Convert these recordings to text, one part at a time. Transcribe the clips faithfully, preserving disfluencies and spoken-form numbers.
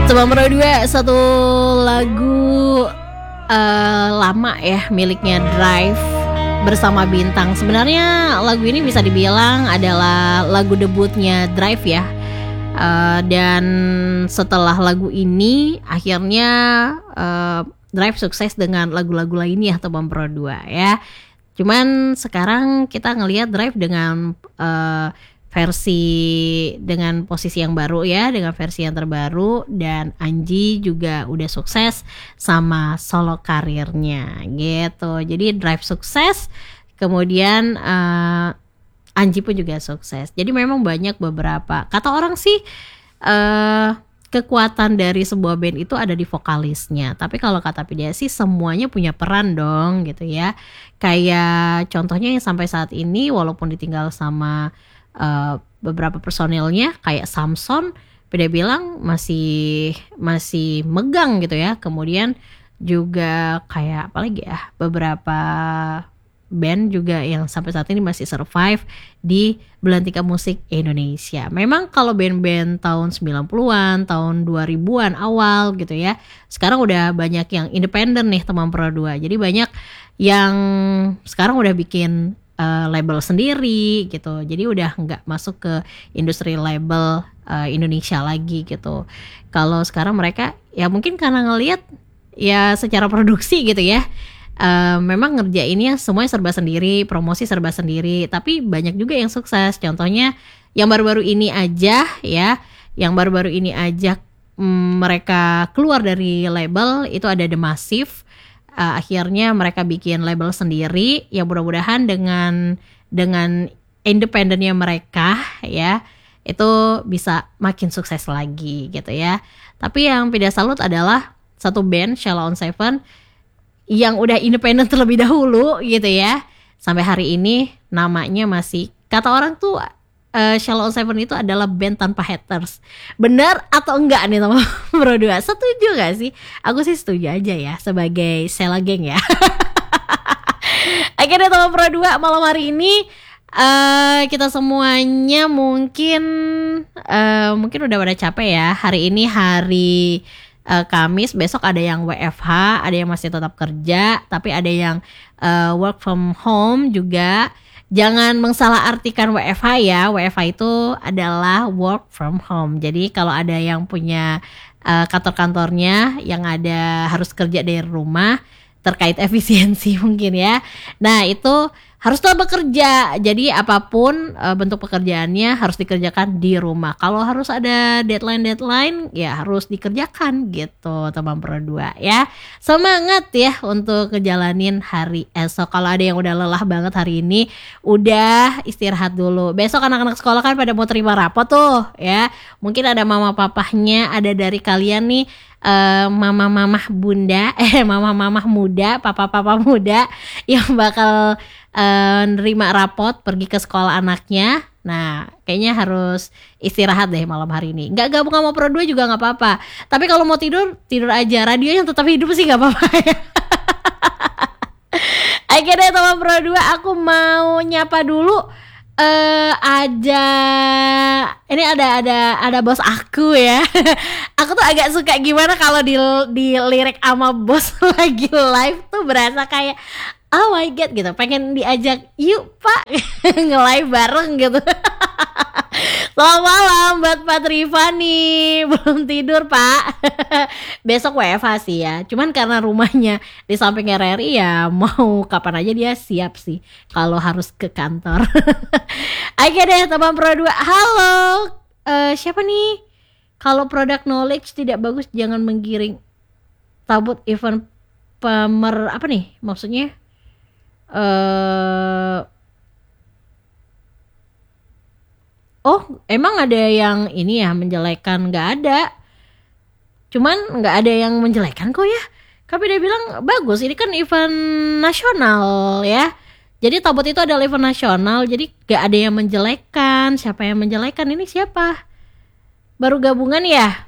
Teman Pro dua, satu lagu uh, lama ya miliknya Drive bersama Bintang. Sebenarnya lagu ini bisa dibilang adalah lagu debutnya Drive ya. Uh, dan setelah lagu ini akhirnya uh, Drive sukses dengan lagu-lagu lainnya teman Pro dua ya. Cuman sekarang kita ngelihat Drive dengan uh, versi dengan posisi yang baru ya, dengan versi yang terbaru, dan Anji juga udah sukses sama solo karirnya gitu. Jadi Drive sukses, kemudian uh, Anji pun juga sukses. Jadi memang banyak beberapa, kata orang sih uh, kekuatan dari sebuah band itu ada di vokalisnya. Tapi kalau kata Pidya sih semuanya punya peran dong gitu ya. Kayak contohnya yang sampai saat ini walaupun ditinggal sama uh, beberapa personilnya kayak Samson, Pidya bilang masih masih megang gitu ya. Kemudian juga kayak apa lagi ya, beberapa band juga yang sampai saat ini masih survive di Belantika Musik Indonesia. Memang kalau band-band tahun sembilan puluhan, tahun dua ribuan awal gitu ya, sekarang udah banyak yang independen nih teman Pro dua. Jadi banyak yang sekarang udah bikin uh, label sendiri gitu. Jadi udah nggak masuk ke industri label uh, Indonesia lagi gitu. Kalau sekarang mereka ya mungkin karena ngelihat ya secara produksi gitu ya, Uh, memang ngerjainnya semuanya serba sendiri, promosi serba sendiri, tapi banyak juga yang sukses. Contohnya yang baru-baru ini aja ya, yang baru-baru ini aja mm, mereka keluar dari label itu ada The Massive. Uh, akhirnya mereka bikin label sendiri, yang mudah-mudahan dengan dengan independennya mereka ya, itu bisa makin sukses lagi gitu ya. Tapi yang Pidya salut adalah satu band Sheila on Seven yang udah independen terlebih dahulu gitu ya. Sampai hari ini namanya masih, kata orang tuh uh, Sheila on Seven itu adalah band tanpa haters. Benar atau enggak nih teman Pro dua? Setuju gak sih? Aku sih setuju aja ya sebagai Sheila geng ya. Akhirnya teman Pro dua malam hari ini uh, kita semuanya mungkin uh, mungkin udah pada capek ya. Hari ini hari Uh, Kamis, besok ada yang W F H, ada yang masih tetap kerja, tapi ada yang uh, work from home juga. Jangan mengsalah-artikan W F H ya, W F H itu adalah work from home. Jadi kalau ada yang punya uh, kantor-kantornya yang ada harus kerja dari rumah terkait efisiensi mungkin ya. Nah itu harus tetap bekerja. Jadi apapun uh, bentuk pekerjaannya harus dikerjakan di rumah. Kalau harus ada deadline-deadline ya harus dikerjakan gitu teman Pro dua ya. Semangat ya untuk ngejalanin hari esok. Kalau ada yang udah lelah banget hari ini, udah istirahat dulu. Besok anak-anak sekolah kan pada mau terima rapot tuh ya. Mungkin ada mama papahnya, ada dari kalian nih Uh, mama-mama bunda, eh mama-mama muda, papa-papa muda yang bakal uh, nerima rapot pergi ke sekolah anaknya. Nah kayaknya harus istirahat deh malam hari ini. Nggak gabung sama Pro dua juga nggak apa-apa. Tapi kalau mau tidur, tidur aja. Radio yang tetap hidup sih nggak apa-apa ya. Akhirnya teman Pro dua, aku mau nyapa dulu. Uh, ada ini ada ada ada bos aku ya. Aku tuh agak suka gimana kalau di di lirik sama bos lagi live tuh berasa kayak oh my god gitu, pengen diajak yuk pak nge-live bareng gitu. Selamat malam buat Pak Trivani, belum tidur Pak. Besok W F H sih ya, cuman karena rumahnya di samping R R I ya mau kapan aja dia siap sih kalau harus ke kantor. Oke deh teman Pro dua, halo uh, siapa nih? Kalau product knowledge tidak bagus jangan menggiring tabut event pemer apa nih maksudnya? Uh, oh emang ada yang ini ya menjelekan? Nggak ada, cuman nggak ada yang menjelekan kok ya. Tapi dia bilang bagus, ini kan event nasional ya. Jadi tabut itu adalah event nasional, jadi nggak ada yang menjelekan. Siapa yang menjelekan? Ini siapa? Baru gabungan ya?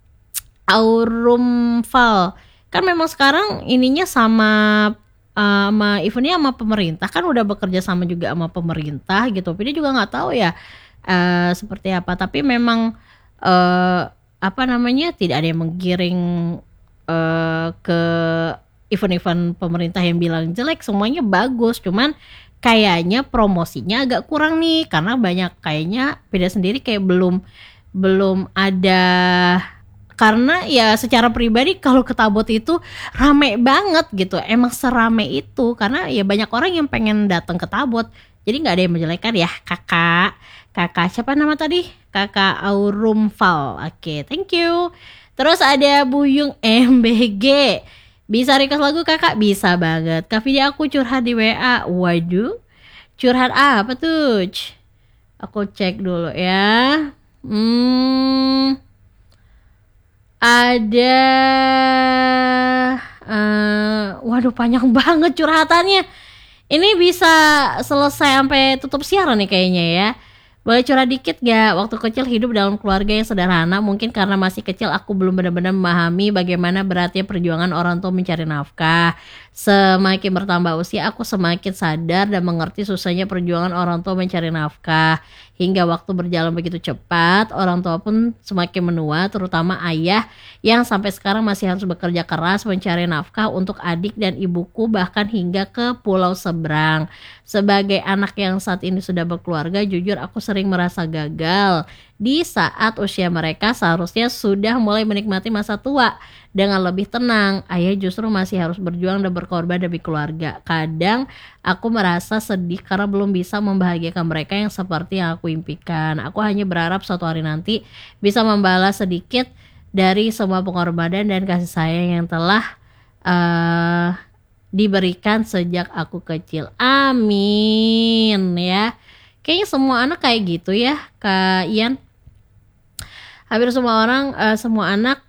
Aurumval. Kan memang sekarang ininya sama uh, sama eventnya sama pemerintah, kan udah bekerja sama juga sama pemerintah gitu. Tapi dia juga nggak tahu ya uh, seperti apa. Tapi memang uh, apa namanya tidak ada yang menggiring uh, ke event-event pemerintah yang bilang jelek, semuanya bagus. Cuman kayaknya promosinya agak kurang nih, karena banyak kayaknya beda sendiri kayak belum belum ada. Karena ya secara pribadi kalau Ketabot itu rame banget gitu, emang serame itu karena ya banyak orang yang pengen datang ke Ketabot. Jadi nggak ada yang menjelekan ya kakak. Kakak siapa nama tadi? Kakak Aurumval. Oke, thank you. Terus ada Buyung M B G. Bisa request lagu kakak? Bisa banget. Kak Vidi aku curhat di W A. Waduh, curhat apa tuh? Aku cek dulu ya. Hmm, ada, uh, waduh panjang banget curhatannya. Ini bisa selesai sampai tutup siaran nih kayaknya ya. Boleh curhat dikit gak? Waktu kecil hidup dalam keluarga yang sederhana. Mungkin karena masih kecil aku belum benar-benar memahami bagaimana beratnya perjuangan orang tua mencari nafkah. Semakin bertambah usia aku semakin sadar dan mengerti susahnya perjuangan orang tua mencari nafkah. Hingga waktu berjalan begitu cepat, orang tua pun semakin menua, terutama ayah yang sampai sekarang masih harus bekerja keras mencari nafkah untuk adik dan ibuku bahkan hingga ke pulau seberang. Sebagai anak yang saat ini sudah berkeluarga, jujur aku sering merasa gagal di saat usia mereka seharusnya sudah mulai menikmati masa tua dengan lebih tenang. Ayah justru masih harus berjuang dan berkorban demi keluarga. Kadang aku merasa sedih karena belum bisa membahagiakan mereka yang seperti yang aku impikan. Aku hanya berharap suatu hari nanti bisa membalas sedikit dari semua pengorbanan dan kasih sayang yang telah uh, diberikan sejak aku kecil. Amin ya. Kayaknya semua anak kayak gitu ya Kak Ian. Hampir semua orang, uh, semua anak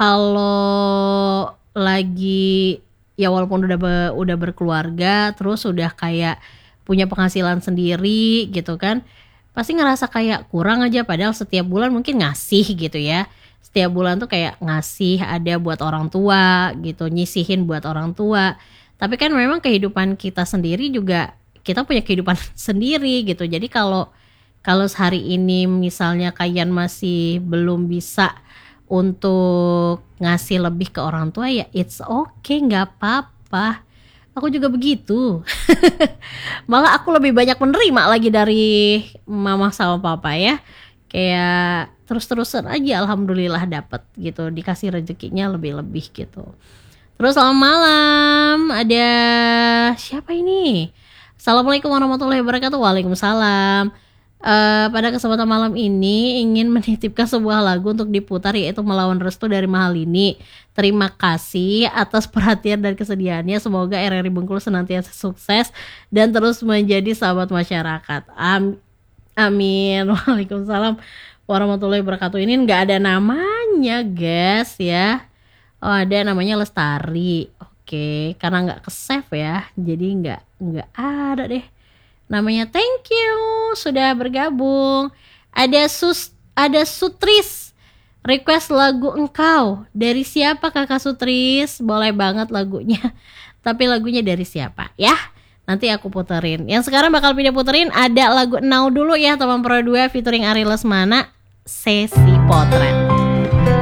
kalau lagi ya walaupun udah be, udah berkeluarga terus udah kayak punya penghasilan sendiri gitu kan, pasti ngerasa kayak kurang aja padahal setiap bulan mungkin ngasih gitu ya. Setiap bulan tuh kayak ngasih ada buat orang tua gitu, nyisihin buat orang tua. Tapi kan memang kehidupan kita sendiri juga kita punya kehidupan sendiri gitu. Jadi kalau kalau hari ini misalnya kalian masih belum bisa untuk ngasih lebih ke orang tua ya it's okay, nggak apa-apa. Aku juga begitu. Malah aku lebih banyak menerima lagi dari mama sama papa ya. Kayak terus-terusan aja alhamdulillah dapat gitu, dikasih rezekinya lebih-lebih gitu. Terus selamat malam, ada siapa ini? Assalamualaikum warahmatullahi wabarakatuh. Waalaikumsalam. Uh, pada kesempatan malam ini ingin menitipkan sebuah lagu untuk diputar, yaitu Melawan Restu dari Mahalini. Terima kasih atas perhatian dan kesediaannya. Semoga R R I Bengkulu senantiasa sukses dan terus menjadi sahabat masyarakat. Am- Amin. Waalaikumsalam warahmatullahi wabarakatuh. Ini nggak ada namanya guys ya. Oh ada namanya Lestari. Oke, karena nggak ke save ya, jadi nggak nggak ada deh. Namanya. Thank you sudah bergabung. Ada sus ada Sutris request lagu Engkau. Dari siapa Kakak Sutris? Boleh banget lagunya. Tapi lagunya dari siapa ya? Nanti aku puterin. Yang sekarang bakal pindah puterin ada lagu Now dulu ya, teman Pro dua featuring Ari Lesmana, Sesi Potret.